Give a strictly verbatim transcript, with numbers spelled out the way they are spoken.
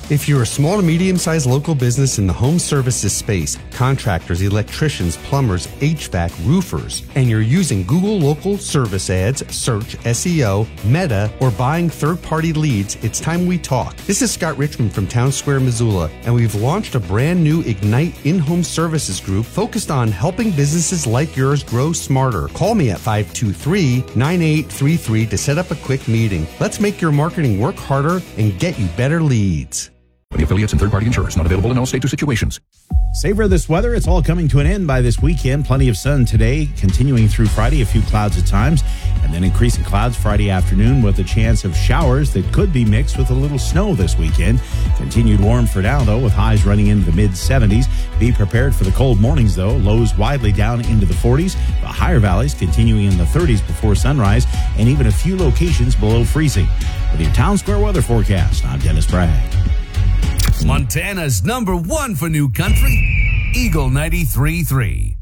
If you're a small to medium-sized local business in the home services space, contractors, electricians, plumbers, H V A C, roofers, and you're using Google Local Service Ads, search, S E O, Meta, or buying third-party leads, it's time we talk. This is Scott Richmond from Town Square, Missoula, and we've launched a brand new Ignite in-home services group focused on helping businesses like yours grow smarter. Call me at five two three, nine eight three three to set up a quick meeting. Let's make your marketing work harder and get you better leads. The affiliates and third-party insurers not available in all states or situations. Savor this weather. It's all coming to an end by this weekend. Plenty of sun today, continuing through Friday. A few clouds at times, and then increasing clouds Friday afternoon with a chance of showers that could be mixed with a little snow this weekend. Continued warm for now, though, with highs running into the mid-seventies. Be prepared for the cold mornings, though. Lows widely down into the forties. The higher valleys continuing in the thirties before sunrise, and even a few locations below freezing. With your Town Square weather forecast, I'm Dennis Bragg. Montana's number one for new country, Eagle ninety-three point three.